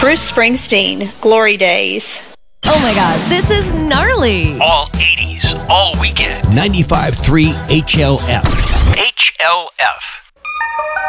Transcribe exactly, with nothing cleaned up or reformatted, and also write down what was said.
Bruce Springsteen, Glory Days. Oh my God, this is gnarly. All eighties, all weekend. ninety-five point three H L F. H L F.